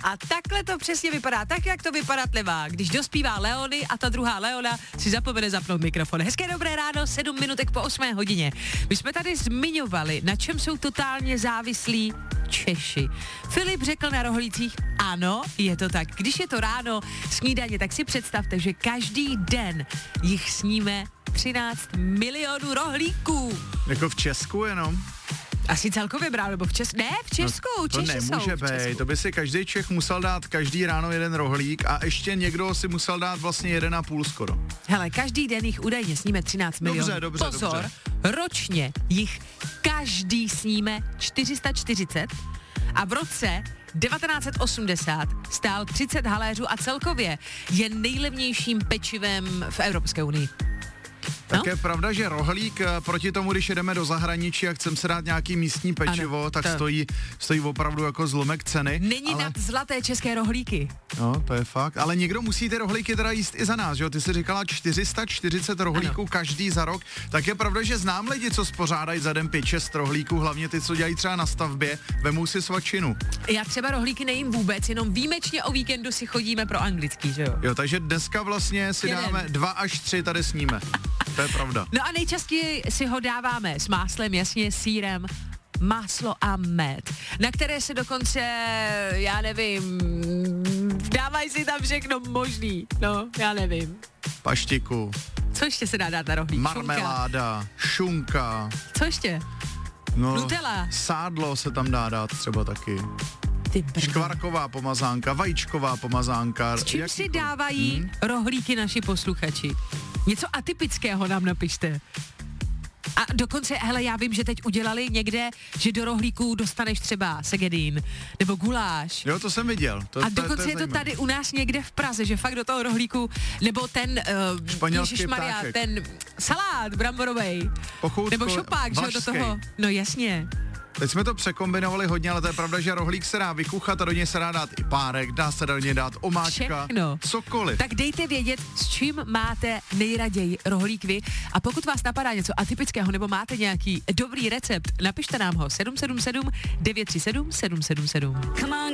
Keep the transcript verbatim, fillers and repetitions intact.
A takhle to přesně vypadá, tak jak to vypadat nemá, když dospívá Leony a ta druhá Leona si zapomene zapnout mikrofon. Hezké dobré ráno, sedm minutek po osmé hodině. My jsme tady zmiňovali, na čem jsou totálně závislí Češi. Filip řekl na rohlících, ano, je to tak. Když je to ráno snídaně, tak si představte, že každý den jich sníme třináct milionů rohlíků. Jako v Česku jenom? Asi celkově brál, nebo v Česku? Ne, v Česku, no, to Češi nemůže jsou v být, to by si každý Čech musel dát každý ráno jeden rohlík a ještě někdo si musel dát vlastně jeden a půl skoro. Hele, každý den jich údajně sníme třináct milionů. Dobře, dobře, Pozor, dobře. ročně jich každý sníme čtyři sta čtyřicet a v roce devatenáct osmdesát stál třicet haléřů a celkově je nejlevnějším pečivem v Evropské unii. Tak No? je pravda, že rohlík proti tomu, když jedeme do zahraničí a chcem si dát nějaký místní pečivo, ano, tak to... stojí, stojí opravdu jako zlomek ceny. Není ale... nad zlaté české rohlíky. No, to je fakt. Ale někdo musí ty rohlíky teda jíst i za nás, že jo? Ty jsi říkala čtyři sta čtyřicet rohlíků ano. každý za rok. Tak je pravda, že znám lidi, co spořádají za den pět šest rohlíků, hlavně ty, co dělají třeba na stavbě, vemou si svačinu. Já třeba rohlíky nejím vůbec, jenom výjimečně o víkendu si chodíme pro anglický, že jo? Jo, takže dneska vlastně si Jeden. dáme dva až tři tady sníme. To je pravda. No a nejčastěji si ho dáváme s máslem, jasně, sýrem, máslo a med, na které se dokonce, já nevím, dávají si tam všechno možný, no, já nevím. Paštiku. Co ještě se dá dát na rohlík? Marmeláda, šunka. Co ještě? No, Nutella. Sádlo se tam dá dát třeba taky. Škvarková pomazánka, vajíčková pomazánka. S čím jaký si to... dávají hmm? rohlíky naši posluchači? Něco atypického nám napište. A dokonce, hele, já vím, že teď udělali někde, že do rohlíků dostaneš třeba segedín, nebo guláš. Jo, to jsem viděl. To, a dokonce to, to je, je to tady u nás někde v Praze, že fakt do toho rohlíku, nebo ten, uh, ježišmarja, ten salát bramborovej, Pochoutko, nebo šopák, že do toho, no jasně. Teď jsme to překombinovali hodně, ale to je pravda, že rohlík se dá vykuchat a do něj se dá dát i párek, dá se do něj dát omáčka, všechno. Cokoliv. Tak dejte vědět, s čím máte nejraději rohlík vy a pokud vás napadá něco atypického nebo máte nějaký dobrý recept, napište nám ho sedm sedm sedm devět tři sedm sedm sedm sedm.